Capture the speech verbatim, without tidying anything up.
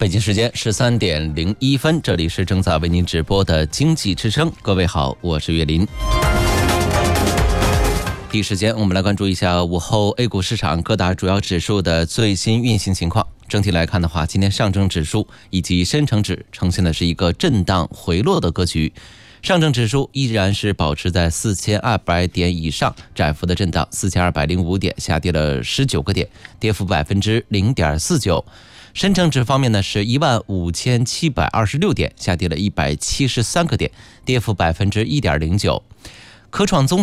北京时间十三点零一分，这里是正在为您直播的经济之声。各位好，我是岳林。第一时间，我们来关注一下午后 A 股市场各大主要指数的最新运行情况。整体来看的话，今天上证指数以及深成指呈现的是一个震荡回落的格局。上证指数依然是保持在四千二百点以上，窄幅的震荡，四千二百零五点，下跌了十九个点，跌幅百分之零点四九。深成指方面呢是一万五千七百二十六点，下跌了一百七十三个点，跌幅百分之一点零九。科创综